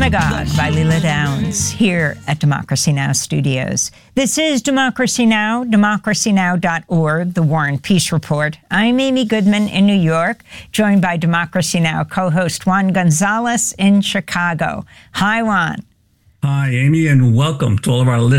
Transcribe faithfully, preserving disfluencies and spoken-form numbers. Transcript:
Synagogue by Leela Downs here at Democracy Now! Studios. This is Democracy Now!, democracy now dot org, The War and Peace Report. I'm Amy Goodman in New York, joined by Democracy Now! Co-host Juan Gonzalez in Chicago. Hi, Juan. Hi, Amy, and welcome to all of our listeners.